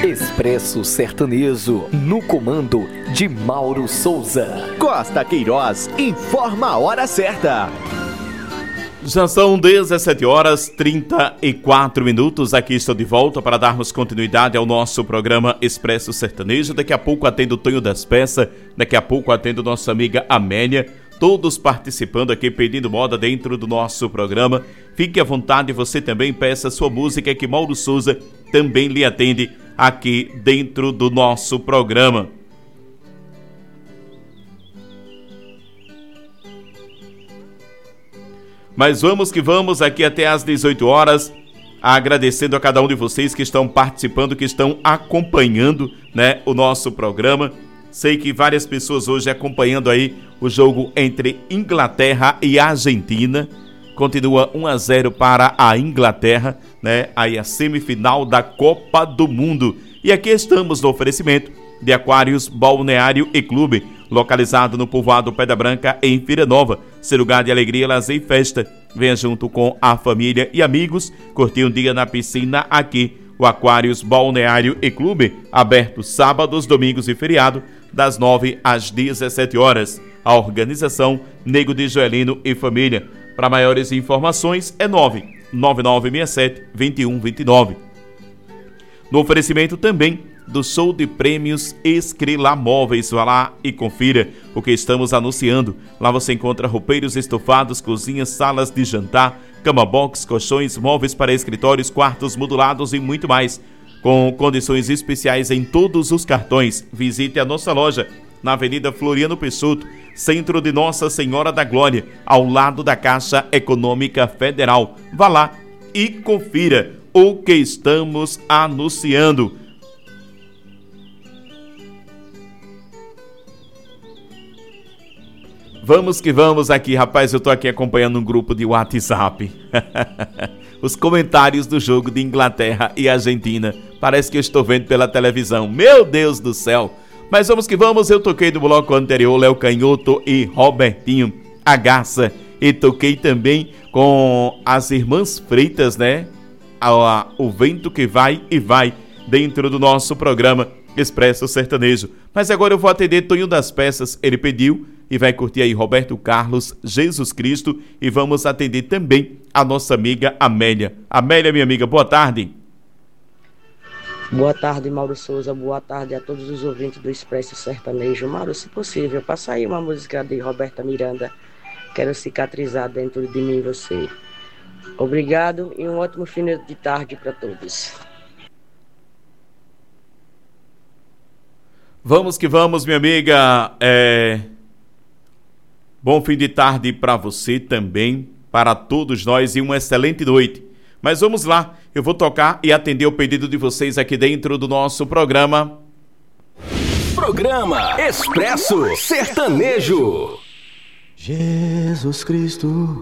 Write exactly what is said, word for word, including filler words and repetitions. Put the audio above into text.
Expresso Sertanejo, no comando de Mauro Souza. Costa Queiroz informa a hora certa. Já são dezessete horas e trinta e quatro minutos. Aqui estou de volta para darmos continuidade ao nosso programa Expresso Sertanejo. Daqui a pouco atendo o Tonho das Peças, daqui a pouco atendo nossa amiga Amélia. Todos participando aqui, pedindo moda dentro do nosso programa. Fique à vontade, você também peça sua música que Mauro Souza também lhe atende aqui dentro do nosso programa. Mas vamos que vamos aqui até às dezoito horas, agradecendo a cada um de vocês que estão participando, que estão acompanhando, né, o nosso programa. Sei que várias pessoas hoje acompanhando aí o jogo entre Inglaterra e Argentina. Continua um a zero para a Inglaterra, né? Aí a semifinal da Copa do Mundo. E aqui estamos no oferecimento de Aquários Balneário e Clube, localizado no povoado Pedra Branca, em Vila Nova. Ser lugar de alegria, lazer e festa. Venha junto com a família e amigos curtir um dia na piscina aqui. O Aquários Balneário e Clube, aberto sábados, domingos e feriado, das nove às dezessete horas. A organização Nego de Joelino e Família. Para maiores informações é nove nove nove seis sete, dois um dois nove. No oferecimento também do show de prêmios Escrila Móveis. Vá lá e confira o que estamos anunciando. Lá você encontra roupeiros, estofados, cozinhas, salas de jantar, cama box, colchões, móveis para escritórios, quartos modulados e muito mais. Com condições especiais em todos os cartões. Visite a nossa loja na Avenida Floriano Peixoto, centro de Nossa Senhora da Glória, ao lado da Caixa Econômica Federal. Vá lá e confira o que estamos anunciando. Vamos que vamos aqui, rapaz, eu tô aqui acompanhando um grupo de WhatsApp. Os comentários do jogo de Inglaterra e Argentina. Parece que eu estou vendo pela televisão. Meu Deus do céu. Mas vamos que vamos, eu toquei no bloco anterior Léo Canhoto e Robertinho, a Garça. E toquei também com as Irmãs Freitas, né? O vento que vai e vai dentro do nosso programa Expresso Sertanejo. Mas agora eu vou atender Tonho das Peças, ele pediu, e vai curtir aí Roberto Carlos, Jesus Cristo, e vamos atender também a nossa amiga Amélia. Amélia, minha amiga, boa tarde. Boa tarde, Mauro Souza. Boa tarde a todos os ouvintes do Expresso Sertanejo. Mauro, se possível, passa aí uma música de Roberta Miranda. Quero cicatrizar dentro de mim você. Obrigado e um ótimo fim de tarde para todos. Vamos que vamos, minha amiga. É... Bom fim de tarde para você também, para todos nós, e uma excelente noite. Mas vamos lá, eu vou tocar e atender o pedido de vocês aqui dentro do nosso programa. Programa Expresso Sertanejo. Jesus Cristo.